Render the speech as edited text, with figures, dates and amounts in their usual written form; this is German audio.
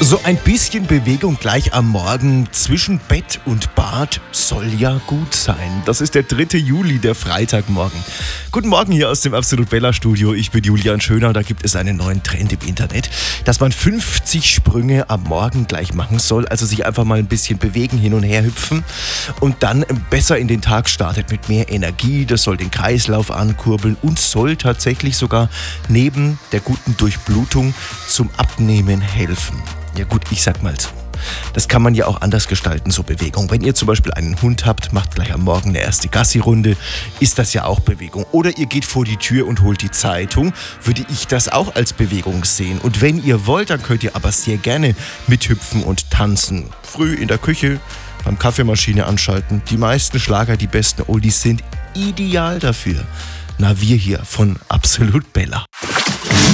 So ein bisschen Bewegung gleich am Morgen zwischen Bett und Bad soll ja gut sein. Das ist der 3. Juli, der Freitagmorgen. Guten Morgen hier aus dem Absolut Bella Studio. Ich bin Julian Schöner. Da gibt es einen neuen Trend im Internet, dass man 50 Sprünge am Morgen gleich machen soll. Also sich einfach mal ein bisschen bewegen, hin und her hüpfen und dann besser in den Tag startet mit mehr Energie. Das soll den Kreislauf ankurbeln und soll tatsächlich sogar neben der guten Durchblutung zum Abnehmen helfen. Ja gut, ich sag mal so. Das kann man ja auch anders gestalten, so Bewegung. Wenn ihr zum Beispiel einen Hund habt, macht gleich am Morgen eine erste Gassi-Runde, ist das ja auch Bewegung. Oder ihr geht vor die Tür und holt die Zeitung, würde ich das auch als Bewegung sehen. Und wenn ihr wollt, dann könnt ihr aber sehr gerne mithüpfen und tanzen. Früh in der Küche, beim Kaffeemaschine anschalten. Die meisten Schlager, die besten Oldies sind ideal dafür. Na, wir hier von Absolut Bella.